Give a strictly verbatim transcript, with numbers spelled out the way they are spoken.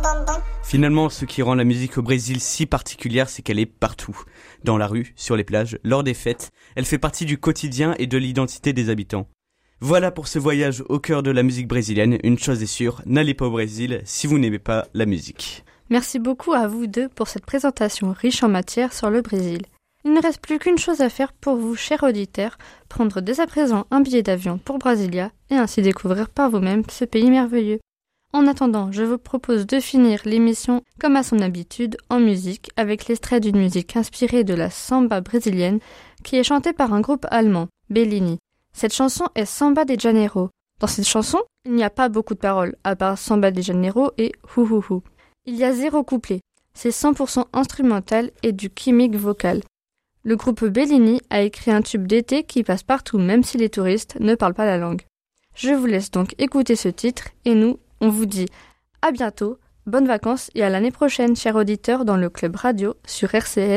Finalement, ce qui rend la musique au Brésil si particulière, c'est qu'elle est partout. Dans la rue, sur les plages, lors des fêtes, elle fait partie du quotidien et de l'identité des habitants. Voilà pour ce voyage au cœur de la musique brésilienne. Une chose est sûre, n'allez pas au Brésil si vous n'aimez pas la musique. Merci beaucoup à vous deux pour cette présentation riche en matière sur le Brésil. Il ne reste plus qu'une chose à faire pour vous, chers auditeurs, prendre dès à présent un billet d'avion pour Brasilia et ainsi découvrir par vous-même ce pays merveilleux. En attendant, je vous propose de finir l'émission comme à son habitude en musique avec l'extrait d'une musique inspirée de la samba brésilienne qui est chantée par un groupe allemand, Bellini. Cette chanson est Samba de Janeiro. Dans cette chanson, il n'y a pas beaucoup de paroles, à part Samba de Janeiro et Hu Hu Hu. Il y a zéro couplet. C'est cent pour cent instrumental et du gimmick vocal. Le groupe Bellini a écrit un tube d'été qui passe partout même si les touristes ne parlent pas la langue. Je vous laisse donc écouter ce titre et nous, on vous dit à bientôt, bonnes vacances et à l'année prochaine, chers auditeurs, dans le Club Radio sur R C S.